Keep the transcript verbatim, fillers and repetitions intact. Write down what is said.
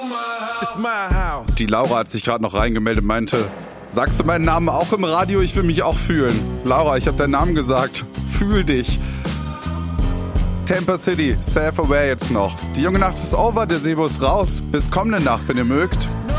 It's my house. Die Laura hat sich gerade noch reingemeldet, meinte, sagst du meinen Namen auch im Radio? Ich will mich auch fühlen. Laura, ich habe deinen Namen gesagt. Fühl dich. Tampa City, Self Aware jetzt noch. Die junge Nacht ist over, der Sebo ist raus. Bis kommende Nacht, wenn ihr mögt.